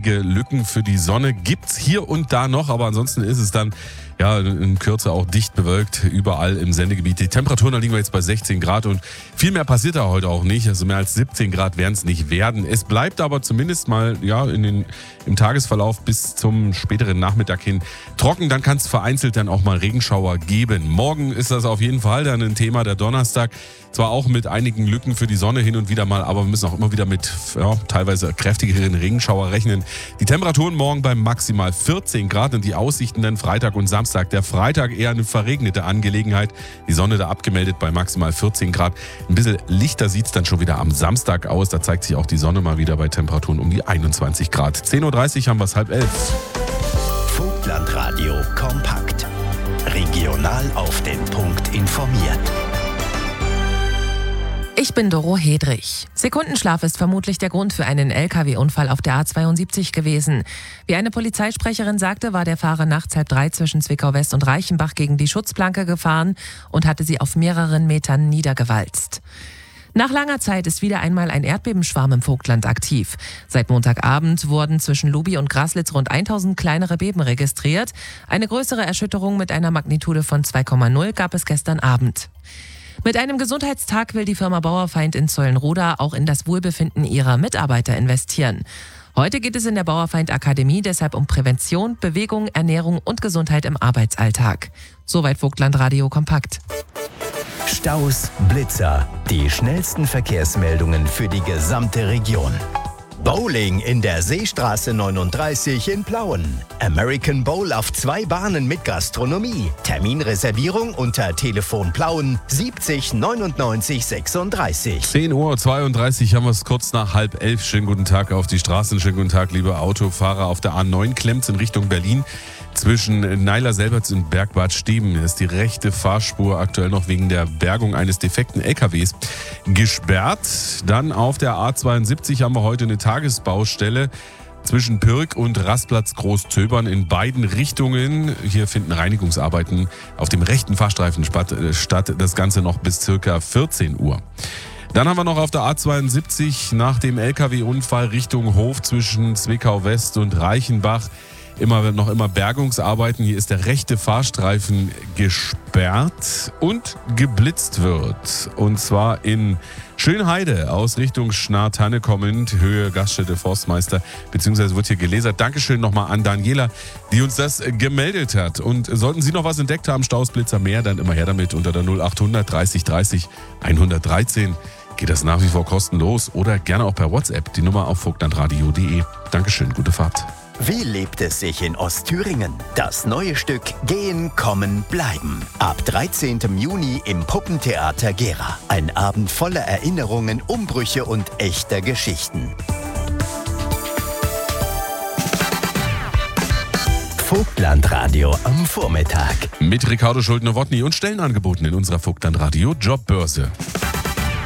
einige Lücken für die Sonne gibt's hier und da noch, aber ansonsten ist es dann in Kürze auch dicht bewölkt, überall im Sendegebiet. Die Temperaturen, da liegen wir jetzt bei 16 Grad und viel mehr passiert da heute auch nicht. Also mehr als 17 Grad werden es nicht werden. Es bleibt aber zumindest mal im Tagesverlauf bis zum späteren Nachmittag hin trocken. Dann kann es vereinzelt dann auch mal Regenschauer geben. Morgen ist das auf jeden Fall dann ein Thema, der Donnerstag. Zwar auch mit einigen Lücken für die Sonne hin und wieder mal, aber wir müssen auch immer wieder mit teilweise kräftigeren Regenschauer rechnen. Die Temperaturen morgen bei maximal 14 Grad und die Aussichten dann Freitag und Samstag. Der Freitag eher eine verregnete Angelegenheit. Die Sonne da abgemeldet bei maximal 14 Grad. Ein bisschen lichter sieht es dann schon wieder am Samstag aus. Da zeigt sich auch die Sonne mal wieder bei Temperaturen um die 21 Grad. 10.30 Uhr haben wir es 10:30. Vogtlandradio kompakt. Regional auf den Punkt informiert. Ich bin Doro Hedrich. Sekundenschlaf ist vermutlich der Grund für einen LKW-Unfall auf der A72 gewesen. Wie eine Polizeisprecherin sagte, war der Fahrer nachts 2:30 zwischen Zwickau-West und Reichenbach gegen die Schutzplanke gefahren und hatte sie auf mehreren Metern niedergewalzt. Nach langer Zeit ist wieder einmal ein Erdbebenschwarm im Vogtland aktiv. Seit Montagabend wurden zwischen Lubi und Graslitz rund 1000 kleinere Beben registriert. Eine größere Erschütterung mit einer Magnitude von 2,0 gab es gestern Abend. Mit einem Gesundheitstag will die Firma Bauerfeind in Zollenroda auch in das Wohlbefinden ihrer Mitarbeiter investieren. Heute geht es in der Bauerfeind Akademie deshalb um Prävention, Bewegung, Ernährung und Gesundheit im Arbeitsalltag. Soweit Vogtlandradio kompakt. Staus, Blitzer, die schnellsten Verkehrsmeldungen für die gesamte Region. Bowling in der Seestraße 39 in Plauen. American Bowl auf 2 Bahnen mit Gastronomie. Terminreservierung unter Telefon Plauen 70 99 36. 10.32 Uhr haben wir es kurz nach 10:30. Schönen guten Tag auf die Straßen. Schönen guten Tag, liebe Autofahrer. Auf der A9 klemmt in Richtung Berlin. Zwischen Neiler-Selberts und Bergbad Steben ist die rechte Fahrspur aktuell noch wegen der Bergung eines defekten LKWs gesperrt. Dann auf der A72 haben wir heute eine Tagesbaustelle zwischen Pirk und Rastplatz Großzöbern in beiden Richtungen. Hier finden Reinigungsarbeiten auf dem rechten Fahrstreifen statt. Das Ganze noch bis ca. 14 Uhr. Dann haben wir noch auf der A72 nach dem LKW-Unfall Richtung Hof zwischen Zwickau-West und Reichenbach immer Bergungsarbeiten. Hier ist der rechte Fahrstreifen gesperrt und geblitzt wird. Und zwar in Schönheide aus Richtung Schnarrtanne kommend, Höhe Gaststätte Forstmeister, beziehungsweise wird hier gelasert. Dankeschön nochmal an Daniela, die uns das gemeldet hat. Und sollten Sie noch was entdeckt haben, Staus, Blitzer, mehr, dann immer her damit unter der 0800 30 30 113. Geht das nach wie vor kostenlos oder gerne auch per WhatsApp. Die Nummer auf vogtlandradio.de. Dankeschön, gute Fahrt. Wie lebt es sich in Ostthüringen? Das neue Stück Gehen, Kommen, Bleiben. Ab 13. Juni im Puppentheater Gera. Ein Abend voller Erinnerungen, Umbrüche und echter Geschichten. Vogtlandradio am Vormittag. Mit Ricardo Schulte-Nowotny und Stellenangeboten in unserer Vogtlandradio Jobbörse.